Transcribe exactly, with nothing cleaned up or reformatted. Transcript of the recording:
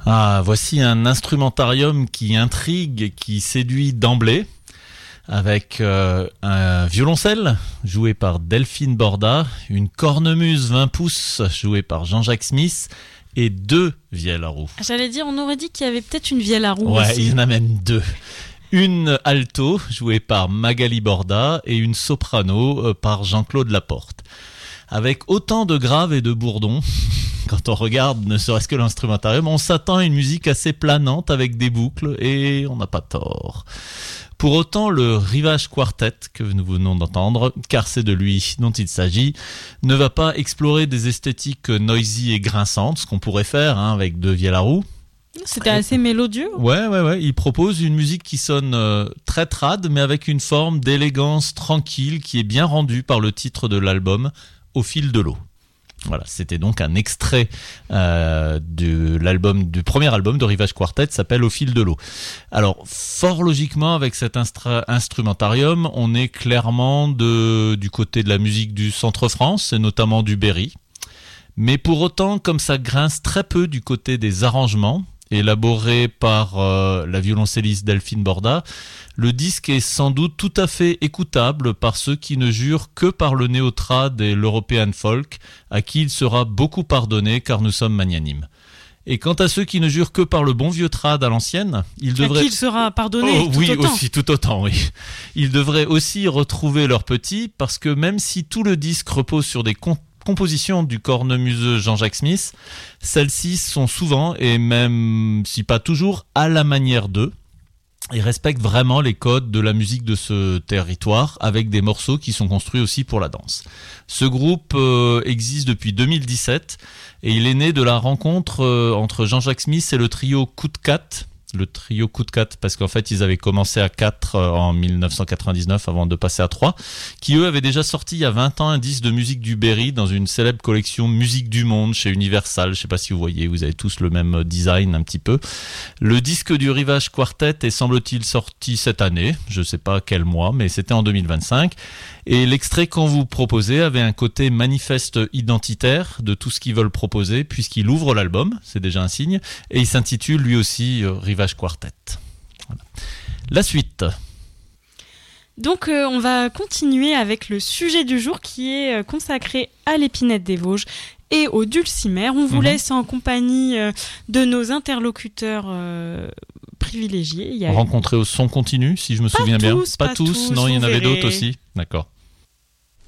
Ah, voici un instrumentarium qui intrigue, qui séduit d'emblée, avec euh, un violoncelle joué par Delphine Borda, une cornemuse vingt pouces jouée par Jean-Jacques Smith et deux vielles à roue. J'allais dire, on aurait dit qu'il y avait peut-être une vielle à roue Ouais, aussi. il y en a même deux. Une alto jouée par Magali Borda et une soprano par Jean-Claude Laporte. Avec autant de graves et de bourdons, quand on regarde ne serait-ce que l'instrumentarium, on s'attend à une musique assez planante avec des boucles et on n'a pas tort. Pour autant, le Rivage Quartet que nous venons d'entendre, car c'est de lui dont il s'agit, ne va pas explorer des esthétiques noisy et grinçantes, ce qu'on pourrait faire hein, avec deux vielles à roue. C'était assez mélodieux. Ouais, ouais, ouais. Il propose une musique qui sonne euh, très trad, mais avec une forme d'élégance tranquille qui est bien rendue par le titre de l'album, Au fil de l'eau. Voilà, c'était donc un extrait euh, de l'album, du premier album de Rivage Quartet, s'appelle Au fil de l'eau. Alors, fort logiquement, avec cet instra- instrumentarium, on est clairement de, du côté de la musique du Centre-France, et notamment du Berry. Mais pour autant, comme ça grince très peu du côté des arrangements, élaboré par euh, la violoncelliste Delphine Borda, le disque est sans doute tout à fait écoutable par ceux qui ne jurent que par le néo-trad et l'european folk, à qui il sera beaucoup pardonné car nous sommes magnanimes. Et quant à ceux qui ne jurent que par le bon vieux trad à l'ancienne, ils devraient... À qui il sera pardonné oh, tout oui, autant. aussi, tout autant, oui. Ils devraient aussi retrouver leur petit, parce que même si tout le disque repose sur des comp- compositions du cornemuseux Jean-Jacques Smith, celles-ci sont souvent, et même si pas toujours, à la manière d'eux, et respectent vraiment les codes de la musique de ce territoire, avec des morceaux qui sont construits aussi pour la danse. Ce groupe euh, existe depuis deux mille dix-sept, et il est né de la rencontre euh, entre Jean-Jacques Smith et le trio Coup de Quatre, le trio Coup de Quatre, parce qu'en fait ils avaient commencé à quatre euh, en dix-neuf cent quatre-vingt-dix-neuf avant de passer à trois, qui eux avaient déjà sorti il y a vingt ans un disque de musique du Berry dans une célèbre collection Musique du Monde chez Universal. Je sais pas si vous voyez, vous avez tous le même design un petit peu. Le disque du Rivage Quartet est semble-t-il sorti cette année, je sais pas quel mois, mais c'était en deux mille vingt-cinq, et l'extrait qu'on vous proposait avait un côté manifeste identitaire de tout ce qu'ils veulent proposer, puisqu'il ouvre l'album, c'est déjà un signe, et il s'intitule lui aussi euh, Rivage Quartet. Voilà. La suite. Donc euh, on va continuer avec le sujet du jour qui est euh, consacré à l'épinette des Vosges et au dulcimer. On vous mmh. laisse en compagnie euh, de nos interlocuteurs euh, privilégiés. Il y a rencontrés au son continu, si je me pas souviens tous, bien. Pas, pas tous, tous non, il y en avait verrez. d'autres aussi. D'accord.